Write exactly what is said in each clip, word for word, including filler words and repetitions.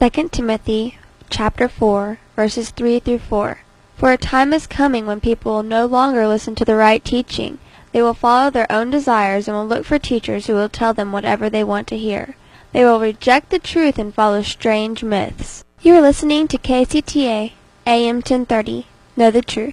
Second Timothy chapter four, verses three through four. For a time is coming when people will no longer listen to the right teaching. They will follow their own desires and will look for teachers who will tell them whatever they want to hear. They will reject the truth and follow strange myths. You are listening to K C T A, A M ten thirty. Know the truth.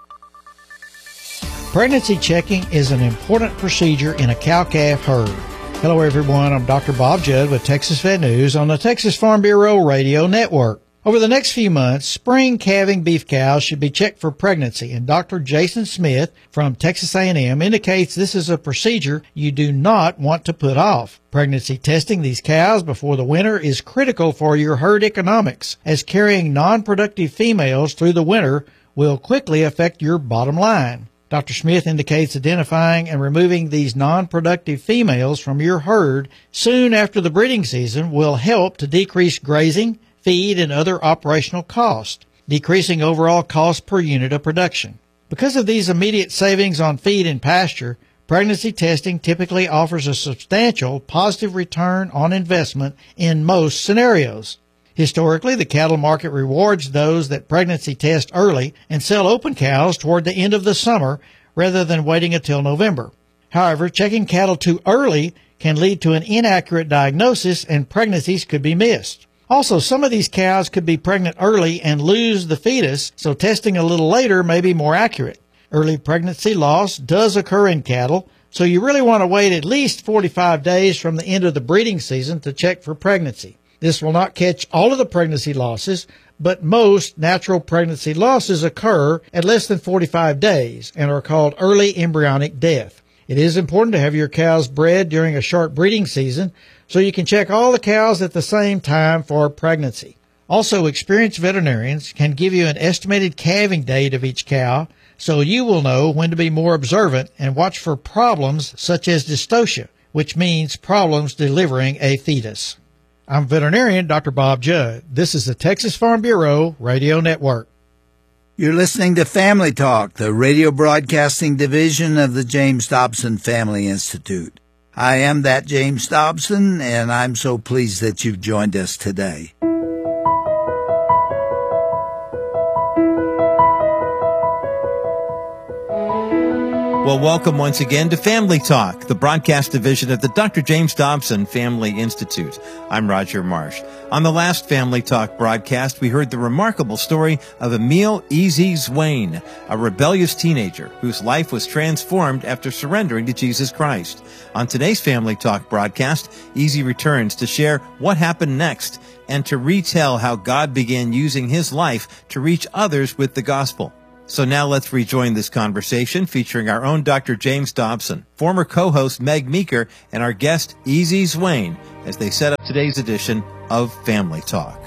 Pregnancy checking is an important procedure in a cow-calf herd. Hello everyone, I'm Doctor Bob Judd with Texas Vet News on the Texas Farm Bureau Radio Network. Over the next few months, spring calving beef cows should be checked for pregnancy, and Doctor Jason Smith from Texas A and M indicates this is a procedure you do not want to put off. Pregnancy testing these cows before the winter is critical for your herd economics, as carrying non-productive females through the winter will quickly affect your bottom line. Doctor Smith indicates identifying and removing these non-productive females from your herd soon after the breeding season will help to decrease grazing, feed, and other operational costs, decreasing overall cost per unit of production. Because of these immediate savings on feed and pasture, pregnancy testing typically offers a substantial positive return on investment in most scenarios. Historically, the cattle market rewards those that pregnancy test early and sell open cows toward the end of the summer rather than waiting until November. However, checking cattle too early can lead to an inaccurate diagnosis and pregnancies could be missed. Also, some of these cows could be pregnant early and lose the fetus, so testing a little later may be more accurate. Early pregnancy loss does occur in cattle, so you really want to wait at least forty-five days from the end of the breeding season to check for pregnancy. This will not catch all of the pregnancy losses, but most natural pregnancy losses occur at less than forty-five days and are called early embryonic death. It is important to have your cows bred during a short breeding season so you can check all the cows at the same time for pregnancy. Also, experienced veterinarians can give you an estimated calving date of each cow so you will know when to be more observant and watch for problems such as dystocia, which means problems delivering a fetus. I'm veterinarian Doctor Bob Judd. This is the Texas Farm Bureau Radio Network. You're listening to Family Talk, the radio broadcasting division of the James Dobson Family Institute. I am that James Dobson, and I'm so pleased that you've joined us today. Well, welcome once again to Family Talk, the broadcast division of the Doctor James Dobson Family Institute. I'm Roger Marsh. On the last Family Talk broadcast, we heard the remarkable story of Emil Easy Zwane, a rebellious teenager whose life was transformed after surrendering to Jesus Christ. On today's Family Talk broadcast, Easy returns to share what happened next and to retell how God began using his life to reach others with the gospel. So now let's rejoin this conversation featuring our own Doctor James Dobson, former co-host Meg Meeker, and our guest Easy Zwane as they set up today's edition of Family Talk.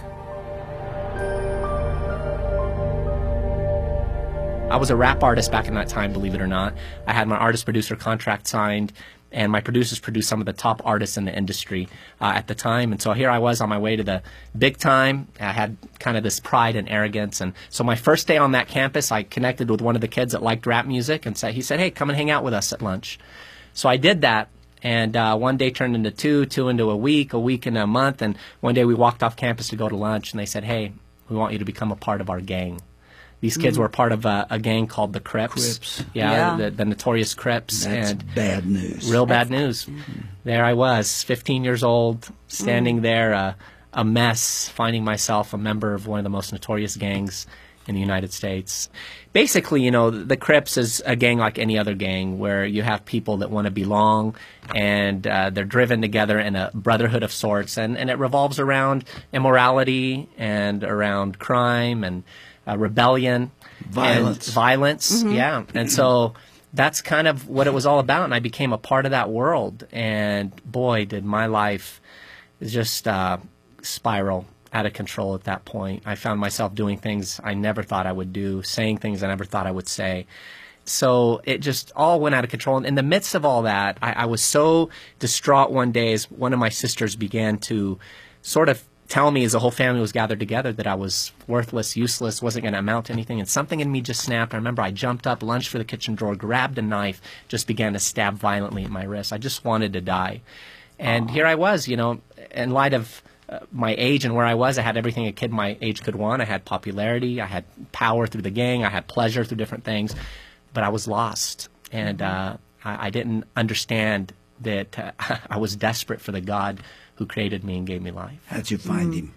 I was a rap artist back in that time, believe it or not. I had my artist-producer contract signed, and my producers produced some of the top artists in the industry uh, at the time. And so here I was on my way to the big time. I had kind of this pride and arrogance. And so my first day on that campus, I connected with one of the kids that liked rap music, and said, he said, hey, come and hang out with us at lunch. So I did that. And uh, one day turned into two, two into a week, a week into a month. And one day we walked off campus to go to lunch, and they said, hey, we want you to become a part of our gang. These kids mm. were part of a, a gang called the Crips. Crips. Yeah, yeah. The, the notorious Crips. That's and bad news. Real bad news. Mm-hmm. There I was, fifteen years old, standing mm. there, uh, a mess, finding myself a member of one of the most notorious gangs in the United States. Basically, you know, the Crips is a gang like any other gang where you have people that want to belong, and uh, they're driven together in a brotherhood of sorts, and, and it revolves around immorality and around crime and Uh, rebellion, violence, and violence, mm-hmm. yeah. And so that's kind of what it was all about, and I became a part of that world. And boy, did my life just uh, spiral out of control at that point. I found myself doing things I never thought I would do, saying things I never thought I would say. So it just all went out of control. And in the midst of all that, I, I was so distraught one day as one of my sisters began to sort of tell me, as the whole family was gathered together, that I was worthless, useless, wasn't going to amount to anything. And something in me just snapped. I remember I jumped up, lunged for the kitchen drawer, grabbed a knife, just began to stab violently at my wrist. I just wanted to die. And Aww. Here I was, you know, in light of uh, my age and where I was, I had everything a kid my age could want. I had popularity, I had power through the gang, I had pleasure through different things, but I was lost, and uh, I, I didn't understand that uh, I was desperate for the God who created me and gave me life. How'd you find him?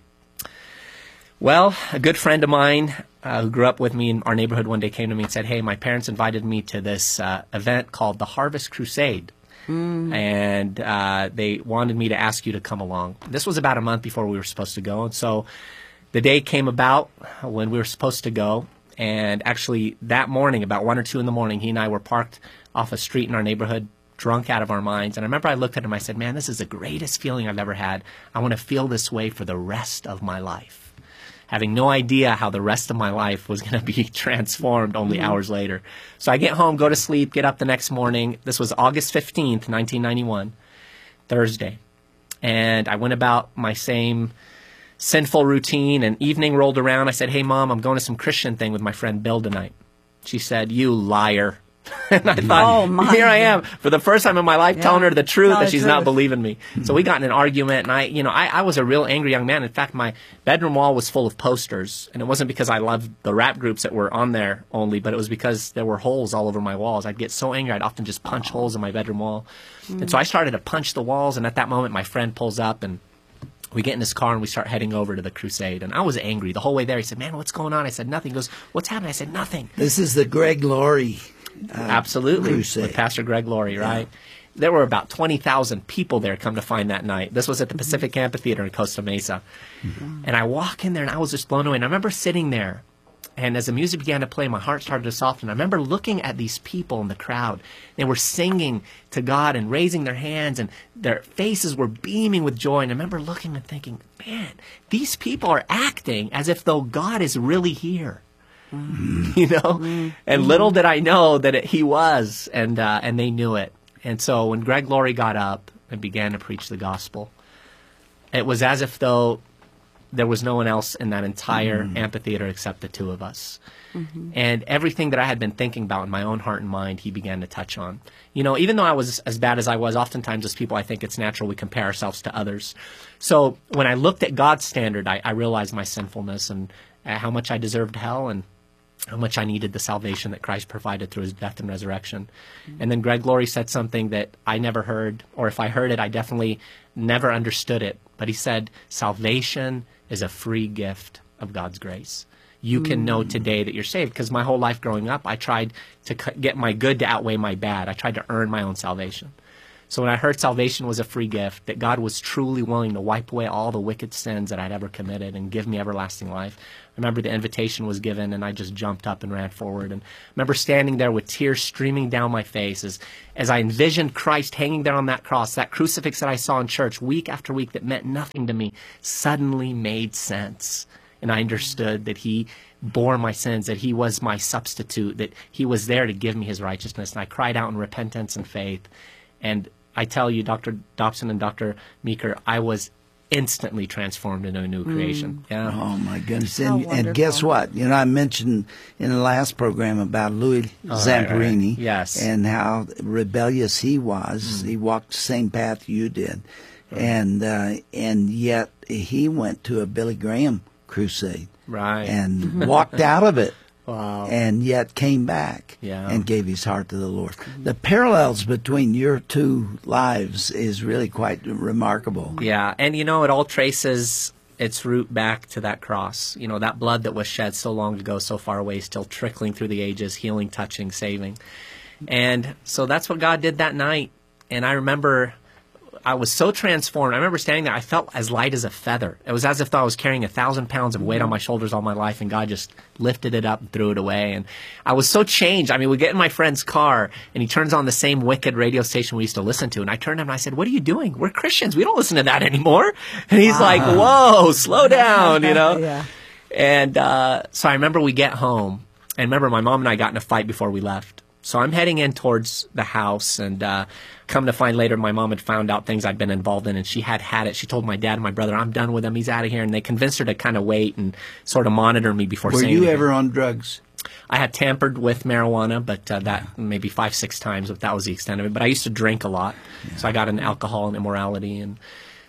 Well, a good friend of mine uh, who grew up with me in our neighborhood one day came to me and said, hey, my parents invited me to this uh, event called the Harvest Crusade. Mm. And uh, they wanted me to ask you to come along. This was about a month before we were supposed to go. And so the day came about when we were supposed to go. And actually that morning, about one or two in the morning, he and I were parked off a street in our neighborhood, drunk out of our minds. And I remember I looked at him, I said, man, this is the greatest feeling I've ever had. I want to feel this way for the rest of my life. Having no idea how the rest of my life was going to be transformed only mm-hmm. hours later. So I get home, go to sleep, get up the next morning. This was August fifteenth, nineteen ninety-one, Thursday. And I went about my same sinful routine, and evening rolled around. I said, hey, Mom, I'm going to some Christian thing with my friend Bill tonight. She said, you liar. And I thought, oh, my. Here I am, for the first time in my life, yeah. telling her the truth Tell that she's truth. not believing me. So we got in an argument, and I, you know, I, I was a real angry young man. In fact, my bedroom wall was full of posters, and it wasn't because I loved the rap groups that were on there only, but it was because there were holes all over my walls. I'd get so angry, I'd often just punch oh. holes in my bedroom wall. Mm. And so I started to punch the walls, and at that moment, my friend pulls up, and we get in his car and we start heading over to the crusade. And I was angry the whole way there. He said, man, what's going on? I said, nothing. He goes, what's happening? I said, nothing. This is the Greg Laurie uh, Absolutely. crusade. With Pastor Greg Laurie, right? Yeah. There were about twenty thousand people there come to find that night. This was at the Pacific mm-hmm. Amphitheater in Costa Mesa. Mm-hmm. And I walk in there and I was just blown away. And I remember sitting there, and as the music began to play, my heart started to soften. I remember looking at these people in the crowd. They were singing to God and raising their hands, and their faces were beaming with joy. And I remember looking and thinking, man, these people are acting as if though God is really here. Mm. You know? Mm. And little did I know that it, he was, and uh, and they knew it. And so when Greg Laurie got up and began to preach the gospel, it was as if though there was no one else in that entire mm. amphitheater except the two of us. Mm-hmm. And everything that I had been thinking about in my own heart and mind, he began to touch on. You know, even though I was as bad as I was, oftentimes as people, I think it's natural we compare ourselves to others. So when I looked at God's standard, I, I realized my sinfulness and uh, how much I deserved hell and how much I needed the salvation that Christ provided through his death and resurrection. Mm-hmm. And then Greg Laurie said something that I never heard, or if I heard it, I definitely never understood it. But he said, salvation is a free gift of God's grace. You can know today that you're saved. Because my whole life growing up, I tried to get my good to outweigh my bad. I tried to earn my own salvation. So when I heard salvation was a free gift, that God was truly willing to wipe away all the wicked sins that I'd ever committed and give me everlasting life, I remember the invitation was given, and I just jumped up and ran forward. And I remember standing there with tears streaming down my face as, as I envisioned Christ hanging there on that cross. That crucifix that I saw in church week after week that meant nothing to me suddenly made sense. And I understood that he bore my sins, that he was my substitute, that he was there to give me his righteousness. And I cried out in repentance and faith. And I tell you, Doctor Dobson and Doctor Meeker, I was instantly transformed into a new creation. Mm. Yeah. Oh, my goodness. And, and guess what? You know, I mentioned in the last program about Louis oh, Zamperini. Right, right. Yes. And how rebellious he was. Mm. He walked the same path you did. Right. And, uh, and yet he went to a Billy Graham crusade. Right. And walked out of it. Wow. And yet came back yeah. and gave his heart to the Lord. Mm-hmm. The parallels between your two lives is really quite remarkable. Yeah, and you know, it all traces its root back to that cross. You know, that blood that was shed so long ago, so far away, still trickling through the ages, healing, touching, saving. And so that's what God did that night. And I remember I was so transformed. I remember standing there. I felt as light as a feather. It was as if I was carrying a thousand pounds of weight on my shoulders all my life, and God just lifted it up and threw it away. And I was so changed. I mean, we get in my friend's car, and he turns on the same wicked radio station we used to listen to. And I turned to him and I said, "What are you doing? We're Christians. We don't listen to that anymore." And he's wow. like, "Whoa, slow down," you know? yeah. And uh, so I remember we get home. And remember, my mom and I got in a fight before we left. So I'm heading in towards the house, and uh, come to find later my mom had found out things I'd been involved in, and she had had it. She told my dad and my brother, "I'm done with him. He's out of here." And they convinced her to kind of wait and sort of monitor me before Were saying you anything. ever on drugs? I had tampered with marijuana, but uh, that maybe five, six times, but that was the extent of it. But I used to drink a lot, yeah. so I got into alcohol and immorality. And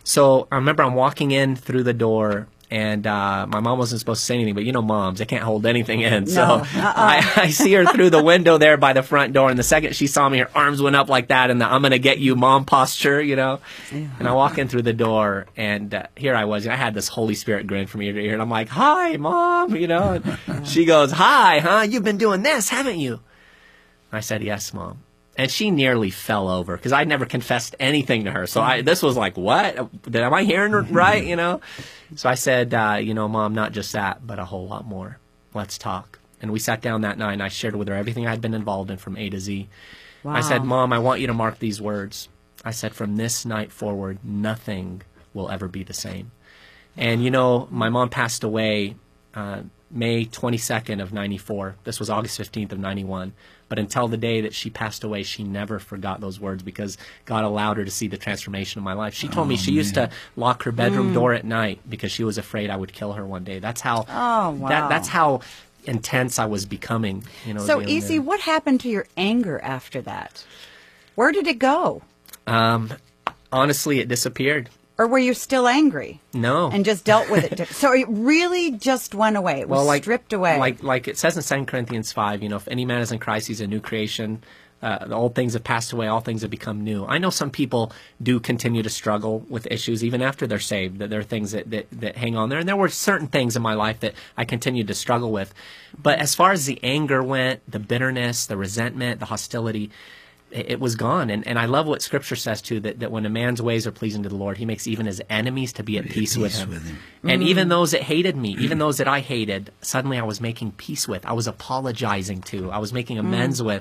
So I remember I'm walking in through the door, and uh, my mom wasn't supposed to say anything, but you know moms, they can't hold anything in. No, So uh-uh. I, I see her through the window there by the front door, and the second she saw me, her arms went up like that, and the I'm going to get you mom posture, you know. Yeah. And I walk in through the door, and uh, here I was. I had this Holy Spirit grin from ear to ear, and I'm like, hi, Mom, you know. And she goes, hi, huh? You've been doing this, haven't you? I said, yes, Mom. And she nearly fell over because I'd never confessed anything to her. So I, this was like, what? Did, am I hearing her right? You know? So I said, uh, you know, Mom, not just that, but a whole lot more. Let's talk. And we sat down that night, and I shared with her everything I'd been involved in from A to Z. Wow. I said, Mom, I want you to mark these words. I said, from this night forward, nothing will ever be the same. And, you know, my mom passed away uh, May twenty-second of ninety-four. This was August fifteenth of ninety-one. But until the day that she passed away, she never forgot those words because God allowed her to see the transformation of my life. She told Oh, me she man. used to lock her bedroom mm. door at night because she was afraid I would kill her one day. That's how Oh, wow. that, that's how intense I was becoming. You know, So, as a young Easy, man. what happened to your anger after that? Where did it go? Um, honestly, it disappeared. Or were you still angry No. and just dealt with it? So it really just went away. It was well, like, stripped away. Like like it says in Second Corinthians five, you know, if any man is in Christ, he's a new creation. Uh, the old things have passed away, all things have become new. I know some people do continue to struggle with issues even after they're saved, that there are things that, that, that hang on there. And there were certain things in my life that I continued to struggle with. But as far as the anger went, the bitterness, the resentment, the hostility, it, it was gone. And, and I love what Scripture says, too, that, that when a man's ways are pleasing to the Lord, he makes even his enemies to be at peace, peace with him. with him. And even those that hated me, even those that I hated, suddenly I was making peace with. I was apologizing to. I was making amends with.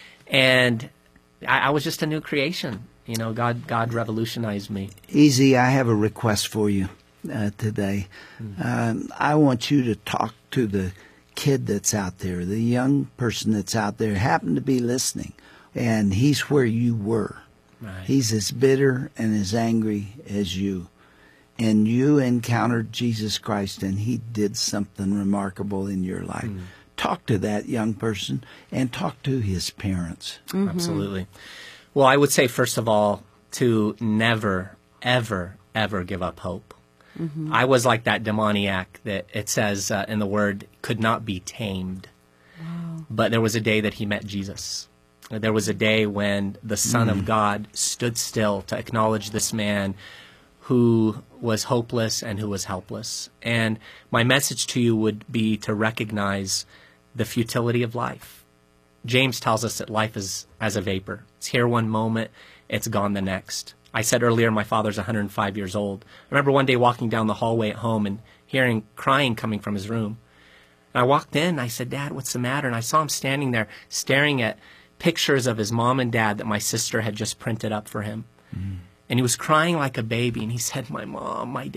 And I, I was just a new creation. You know, God God revolutionized me. Easy, I have a request for you uh, today. Um, I want you to talk to the kid that's out there, the young person that's out there, happen to be listening, and he's where you were. Right. He's as bitter and as angry as you. And you encountered Jesus Christ, and he did something remarkable in your life. Mm. Talk to that young person and talk to his parents. Mm-hmm. Absolutely. Well, I would say, first of all, to never, ever, ever give up hope. Mm-hmm. I was like that demoniac that it says uh, in the Word could not be tamed. Wow. But there was a day that he met Jesus. There was a day when the Son mm. of God stood still to acknowledge this man who was hopeless and who was helpless. And my message to you would be to recognize the futility of life. James tells us that life is as a vapor. It's here one moment, it's gone the next. I said earlier my father's one hundred five years old. I remember one day walking down the hallway at home and hearing crying coming from his room. And I walked in, I said, Dad, what's the matter? And I saw him standing there staring at pictures of his mom and dad that my sister had just printed up for him. Mm. And he was crying like a baby, and he said, my mom, my dad.